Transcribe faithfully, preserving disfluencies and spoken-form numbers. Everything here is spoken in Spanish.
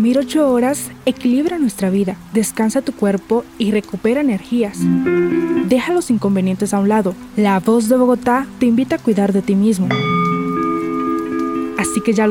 Dormir ocho horas equilibra nuestra vida, descansa tu cuerpo y recupera energías. Deja los inconvenientes a un lado. La Voz de Bogotá te invita a cuidar de ti mismo. Así que ya lo